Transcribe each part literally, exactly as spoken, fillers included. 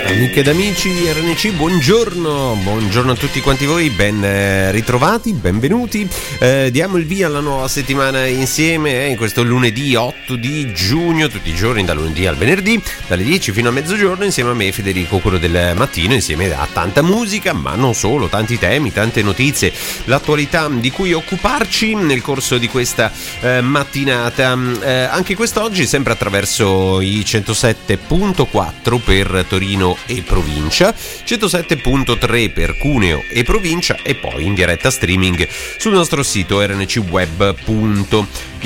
Amiche ed amici di R N C, buongiorno, buongiorno a tutti quanti voi, ben eh, ritrovati, benvenuti. Eh, diamo il via alla nuova settimana insieme eh, in questo lunedì otto di giugno, tutti i giorni dal lunedì al venerdì, dalle dieci fino a mezzogiorno, insieme a me Federico, quello del mattino, insieme a tanta musica, ma non solo, tanti temi, tante notizie, l'attualità di cui occuparci nel corso di questa eh, mattinata. Eh, anche quest'oggi sempre attraverso i centosette virgola quattro per Torino e provincia, centosette virgola tre per Cuneo e provincia, e poi in diretta streaming sul nostro sito erre enne ci web punto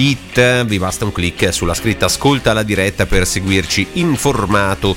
it. Vi basta un clic sulla scritta ascolta la diretta per seguirci in formato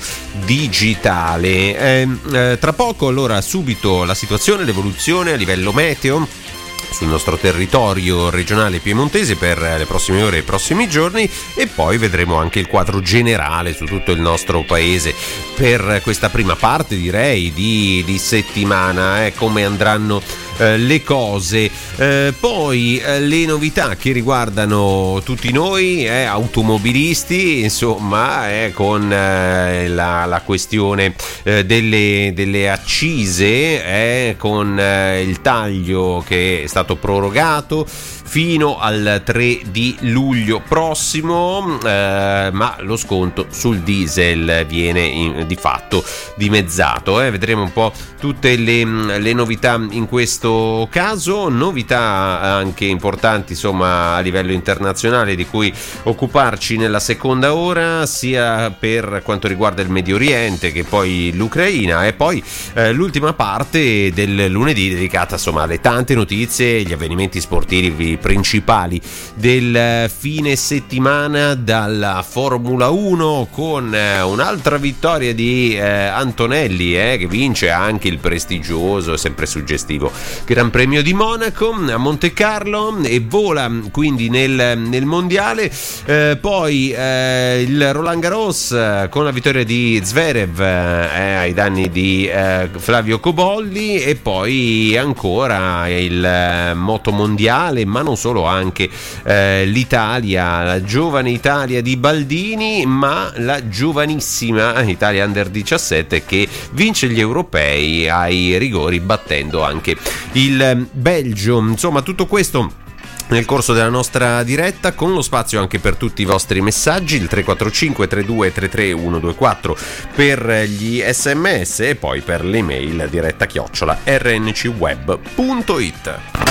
digitale. Eh, eh, tra poco allora subito la situazione, l'evoluzione a livello meteo sul nostro territorio regionale piemontese per le prossime ore e i prossimi giorni, e poi vedremo anche il quadro generale su tutto il nostro paese per questa prima parte, direi, di, di settimana, eh, come andranno eh, le cose. Eh, poi eh, le novità che riguardano tutti noi, eh, automobilisti, insomma, eh, con eh, la, la questione eh, delle, delle accise, eh, con eh, il taglio che è stato prorogato fino al tre di luglio prossimo, eh, ma lo sconto sul diesel viene in, di fatto dimezzato. Eh. Vedremo un po' tutte le, le novità in questo caso, novità anche importanti insomma a livello internazionale di cui occuparci nella seconda ora, sia per quanto riguarda il Medio Oriente che poi l'Ucraina, e poi eh, l'ultima parte del lunedì dedicata insomma alle tante notizie, gli avvenimenti sportivi principali del fine settimana, dalla Formula uno con eh, un'altra vittoria di eh, Antonelli eh, che vince anche il prestigioso e sempre suggestivo Gran Premio di Monaco a Monte Carlo e vola quindi nel, nel mondiale. Eh, poi eh, il Roland Garros con la vittoria di Zverev eh, ai danni di eh, Flavio Cobolli, e poi ancora il eh, moto mondiale, ma non solo, anche eh, l'Italia, la giovane Italia di Baldini, ma la giovanissima Italia under diciassette che vince gli europei ai rigori battendo anche il Belgio. Insomma, tutto questo nel corso della nostra diretta, con lo spazio anche per tutti i vostri messaggi, il tre quattro cinque tre due tre tre uno due quattro per gli sms, e poi per l'email diretta chiocciola erre enne ci web punto it.